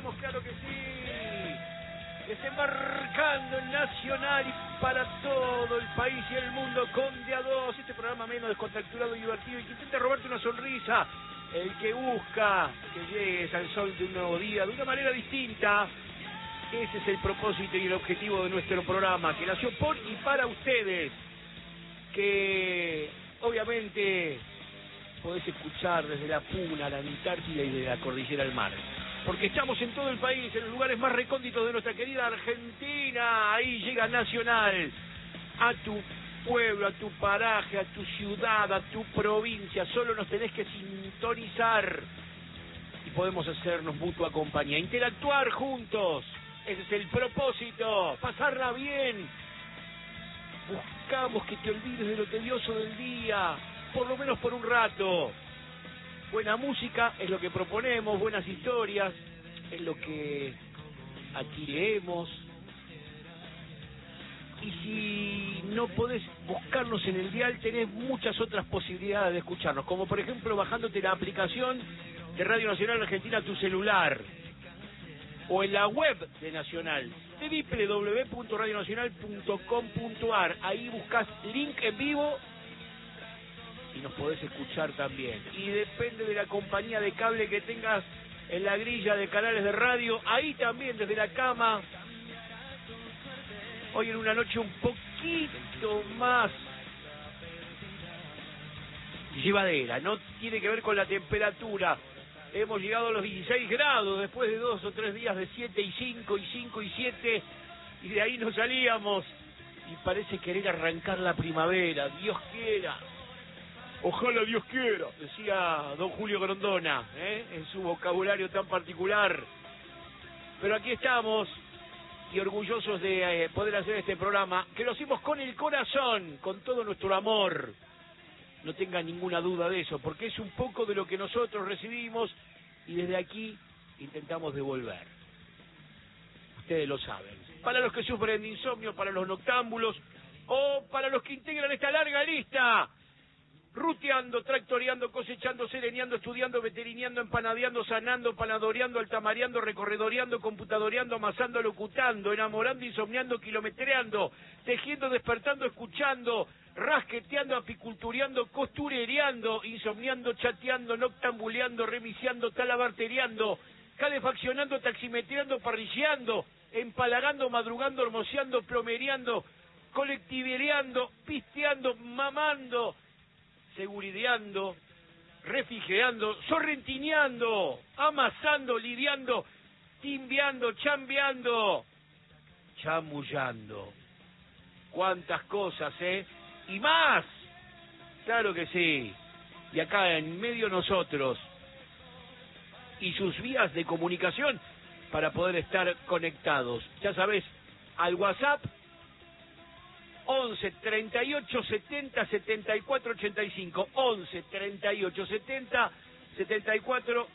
estamos, claro que sí. Desembarcando en Nacional y para todo el país y el mundo, Conde a 2, este programa menos descontracturado y divertido y que intenta robarte una sonrisa. El que busca que llegues al sol de un nuevo día de una manera distinta. Ese es el propósito y el objetivo de nuestro programa, que nació por y para ustedes. Que obviamente podés escuchar desde la Puna, la Antártida y de la Cordillera al Mar. Porque estamos en todo el país, en los lugares más recónditos de nuestra querida Argentina. Ahí llega Nacional, a tu pueblo, a tu paraje, a tu ciudad, a tu provincia. Solo nos tenés que sintonizar y podemos hacernos mutua compañía, interactuar juntos. Ese es el propósito, pasarla bien. Buscamos que te olvides de lo tedioso del día, por lo menos por un rato. Buena música es lo que proponemos, buenas historias es lo que aquí leemos. Y si no podés buscarnos en el dial, tenés muchas otras posibilidades de escucharnos, como por ejemplo bajándote la aplicación de Radio Nacional Argentina a tu celular, o en la web de Nacional, www.radionacional.com.ar. Ahí buscas link en vivo y nos podés escuchar también. Y depende de la compañía de cable que tengas en la grilla de canales de radio, ahí también desde la cama. Hoy en una noche un poquito más llevadera, no tiene que ver con la temperatura. Hemos llegado a los 16 grados después de 2 o 3 días de 7 y 5 y 5 y 7, y de ahí no salíamos. Y parece querer arrancar la primavera, Dios quiera. Ojalá Dios quiera, decía don Julio Grondona, en su vocabulario tan particular. Pero aquí estamos, y orgullosos de poder hacer este programa, que lo hacemos con el corazón, con todo nuestro amor. No tengan ninguna duda de eso, porque es un poco de lo que nosotros recibimos y desde aquí intentamos devolver. Ustedes lo saben. Para los que sufren de insomnio, para los noctámbulos o para los que integran esta larga lista, ruteando, tractoreando, cosechando, sereneando, estudiando, veterineando, empanadeando, sanando, panadoreando, altamareando, recorredoreando, computadoreando, amasando, locutando, enamorando, insomniando, kilometreando, tejiendo, despertando, escuchando, rasqueteando, apicultureando, costurereando, insomniando, chateando, noctambuleando, remiciando, talabartereando, calefaccionando, taximetreando, parrilleando, empalagando, madrugando, hermoseando, plomereando, colectivereando, pisteando, mamando, segurideando, refrigerando, sorrentineando, amasando, lidiando, timbeando, chambeando, chamullando. Cuántas cosas, y más, claro que sí. Y acá en medio nosotros y sus vías de comunicación para poder estar conectados. Ya sabés, al WhatsApp 11 38 70 74 85, 11 38 70 74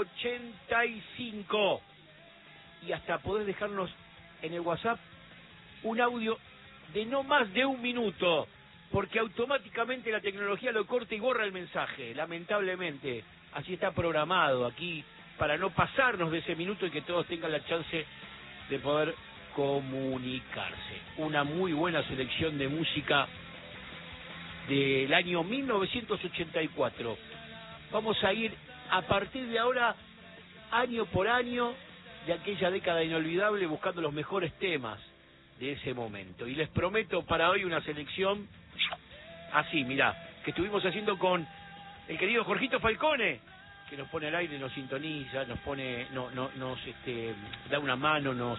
85. Y hasta podés dejarnos en el WhatsApp un audio de no más de 1 minuto, porque automáticamente la tecnología lo corta y borra el mensaje, lamentablemente. Así está programado aquí, para no pasarnos de ese minuto y que todos tengan la chance de poder comunicarse. Una muy buena selección de música del año 1984. Vamos a ir a partir de ahora, año por año, de aquella década inolvidable, buscando los mejores temas de ese momento. Y les prometo para hoy una selección así, mirá, que estuvimos haciendo con el querido Jorgito Falcone, que nos pone al aire, nos sintoniza, nos pone, nos da una mano, nos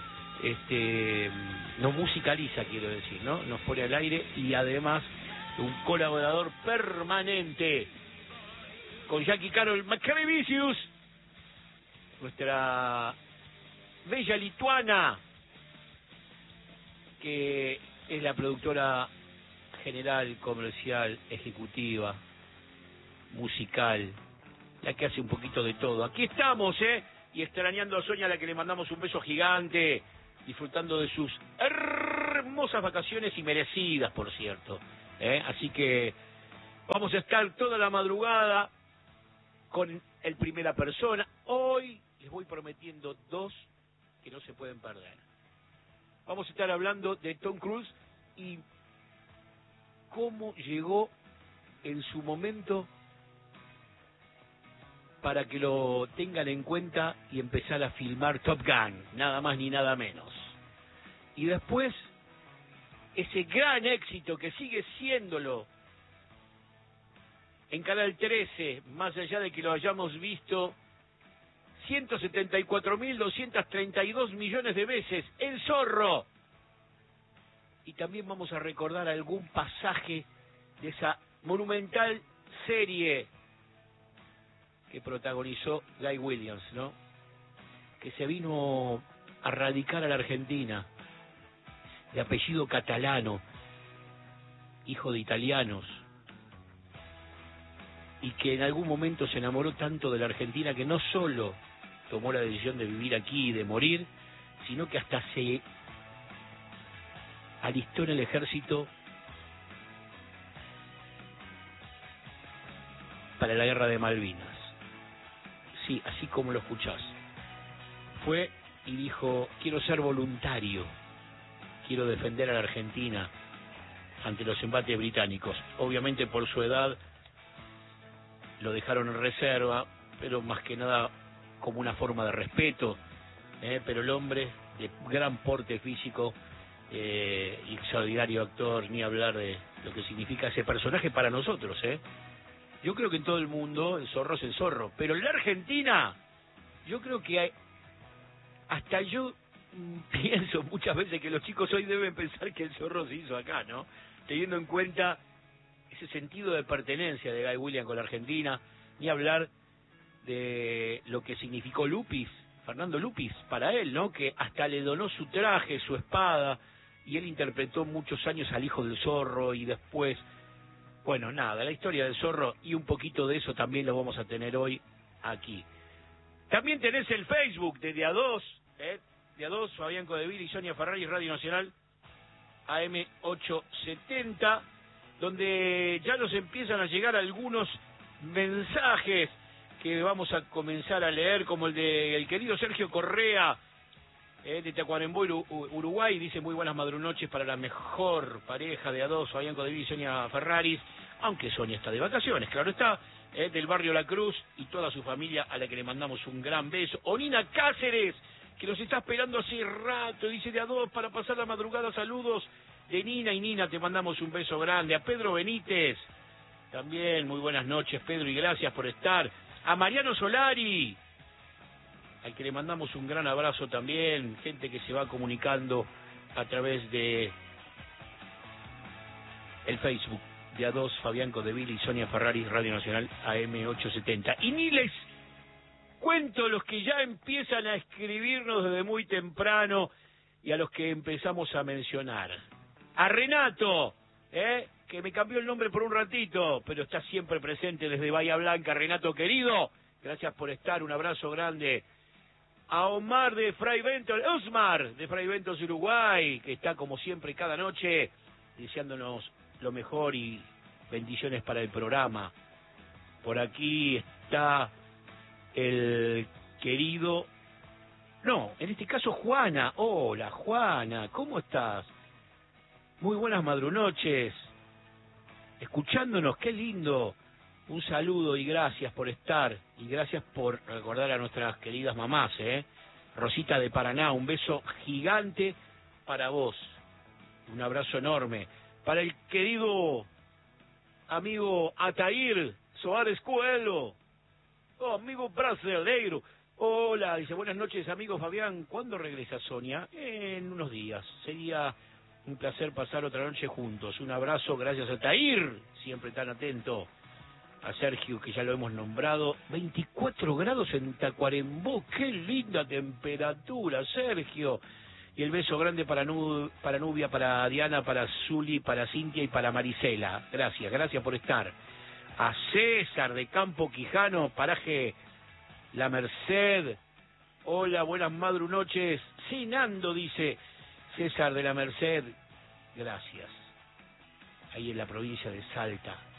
musicaliza, quiero decir, ¿no? Nos pone al aire y además un colaborador permanente con Jackie Carol Macrevicius, nuestra bella lituana, que es la productora general, comercial, ejecutiva, musical, la que hace un poquito de todo. Aquí estamos, y extrañando a Sonia, a la que le mandamos un beso gigante, disfrutando de sus hermosas vacaciones y merecidas, por cierto. Así que vamos a estar toda la madrugada con el Primera Persona, hoy les voy prometiendo 2 que no se pueden perder. Vamos a estar hablando de Tom Cruise y cómo llegó en su momento para que lo tengan en cuenta y empezar a filmar Top Gun, nada más ni nada menos. Y después, ese gran éxito que sigue siéndolo en Canal 13, más allá de que lo hayamos visto 174.232 millones de veces, El Zorro. Y también vamos a recordar algún pasaje de esa monumental serie que protagonizó Guy Williams, ¿no? Que se vino a radicar a la Argentina, de apellido catalano, hijo de italianos, y que en algún momento se enamoró tanto de la Argentina que no solo tomó la decisión de vivir aquí y de morir, sino que hasta se alistó en el ejército para la guerra de Malvinas. Sí, así como lo escuchás. Fue y dijo, quiero ser voluntario, quiero defender a la Argentina ante los embates británicos. Obviamente por su edad lo dejaron en reserva, pero más que nada como una forma de respeto, pero el hombre de gran porte físico, extraordinario actor, ni hablar de lo que significa ese personaje para nosotros. Yo creo que en todo el mundo el zorro es el zorro, pero en la Argentina yo creo que hasta yo pienso muchas veces que los chicos hoy deben pensar que el zorro se hizo acá, ¿no? Teniendo en cuenta ese sentido de pertenencia de Guy Williams con la Argentina, ni hablar de lo que significó Lupis, Fernando Lupis, para él, ¿no? Que hasta le donó su traje, su espada, y él interpretó muchos años al hijo del zorro, y después, bueno, nada, la historia del zorro, y un poquito de eso también lo vamos a tener hoy aquí. También tenés el Facebook de Día 2, Día 2, Fabián Codeville y Sonia Ferrari, Radio Nacional, AM870, donde ya nos empiezan a llegar algunos mensajes que vamos a comenzar a leer, como el del querido Sergio Correa, de Tacuarembó, Uruguay. Dice, muy buenas madrunoches para la mejor pareja de A2, Fabián Codeville y Sonia Ferraris, aunque Sonia está de vacaciones, claro está, del barrio La Cruz, y toda su familia, a la que le mandamos un gran beso. Onina Cáceres, que nos está esperando hace rato, dice, de A2 para pasar la madrugada, saludos de Nina, y Nina, te mandamos un beso grande. A Pedro Benítez, también muy buenas noches, Pedro, y gracias por estar. A Mariano Solari, al que le mandamos un gran abrazo también, gente que se va comunicando a través de el Facebook de A2, Fabián Codeville y Sonia Ferrari, Radio Nacional AM870. Y ni les cuento los que ya empiezan a escribirnos desde muy temprano y a los que empezamos a mencionar. A Renato, que me cambió el nombre por un ratito, pero está siempre presente desde Bahía Blanca. Renato querido, gracias por estar, un abrazo grande. A Omar de Fray Ventos, Osmar de Fray Ventos, Uruguay, que está como siempre cada noche deseándonos lo mejor y bendiciones para el programa. Por aquí está el querido, no, en este caso Juana. Hola Juana, ¿cómo estás? Muy buenas madrunoches, escuchándonos, qué lindo. Un saludo y gracias por estar, y gracias por recordar a nuestras queridas mamás, Rosita de Paraná, un beso gigante para vos, un abrazo enorme. Para el querido amigo Atair Soares Coelho, amigo brasileiro. Hola, dice, buenas noches amigo Fabián, ¿cuándo regresa Sonia? En unos días, sería un placer pasar otra noche juntos. Un abrazo, gracias a Atair, siempre tan atento. A Sergio, que ya lo hemos nombrado, 24 grados en Tacuarembó, qué linda temperatura, Sergio. Y el beso grande para Nubia, para Diana, para Zuli, para Cintia y para Marisela. Gracias por estar. A César de Campo Quijano, paraje La Merced. Hola, buenas madrunoches. Cenando, dice César de La Merced. Gracias. Ahí en la provincia de Salta.